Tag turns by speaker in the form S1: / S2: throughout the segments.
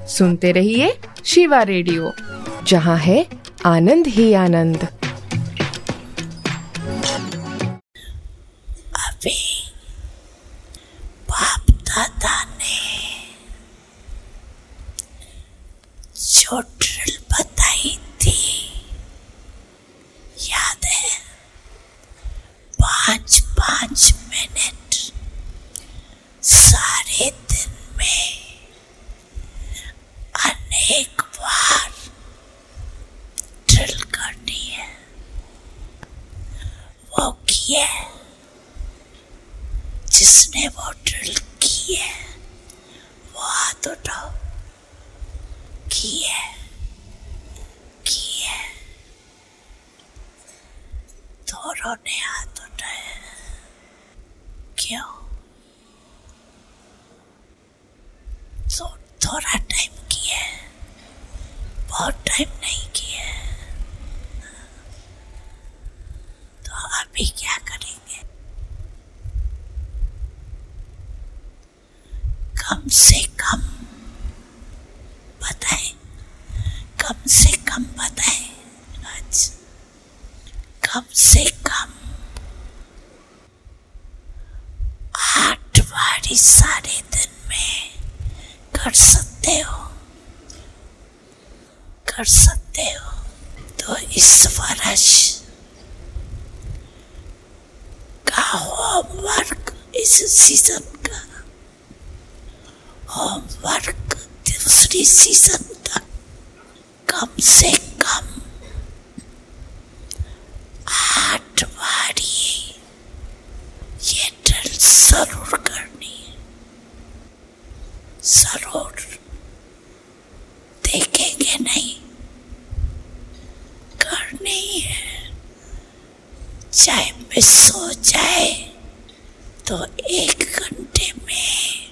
S1: सुनते रहिए शिवा रेडियो, जहाँ है आनंद ही आनंद।
S2: अभी बाप दादा ने जो ड्रिल बताई थी, याद है? 5-5 मिनट सारे दिन में अनेक बार ड्रिल करनी है। वो किए, जिसने वो ड्रिल की है वो हाथ उठाओ। किए दोनों ने हाथ उठाए। क्यों? तो थोड़ा टाइम किए, बहुत टाइम नहीं किए। तो अभी क्या करेंगे? कम से कम बताएं, कम से कम बताएं। आज कम से कम 8 बारी सारे दिन में कर सकते हो। तो इस वर्ष का होमवर्क, इस सीजन का होमवर्क दूसरी सीजन तक कम से कम 8 बारी ये ड्रिल जरूर करनी है। जरूर। देखेंगे नहीं, करनी है। चाहे मिस हो जाए तो 1 घंटे में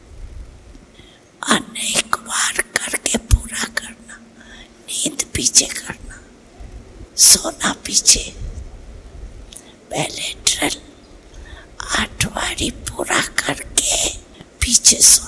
S2: अनेक बार करके पूरा करना। नींद पीछे करना, सोना पीछे। पहले ड्रिल 8 बारी पूरा करके पीछे सोना।